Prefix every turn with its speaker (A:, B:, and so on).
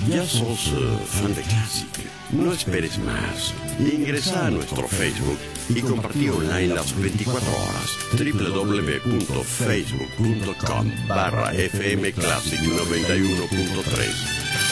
A: ¿Ya sos fan de Classic? No esperes más. Ingresa a nuestro Facebook y compartí online las 24 horas. www.facebook.com/FM Classic 91.3.